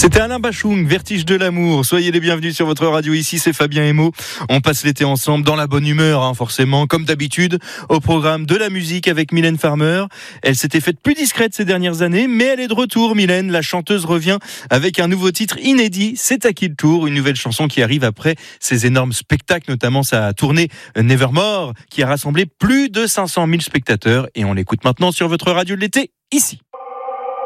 C'était Alain Bachung, Vertige de l'amour. Soyez les bienvenus sur votre radio. Ici, c'est Fabien Emo. On passe l'été ensemble dans la bonne humeur, forcément, comme d'habitude, au programme de la musique avec Mylène Farmer. Elle s'était faite plus discrète ces dernières années, mais elle est de retour, Mylène. La chanteuse revient avec un nouveau titre inédit. C'est à qui le tour? Une nouvelle chanson qui arrive après ses énormes spectacles, notamment sa tournée Nevermore, qui a rassemblé plus de 500 000 spectateurs. Et on l'écoute maintenant sur votre radio de l'été, ici.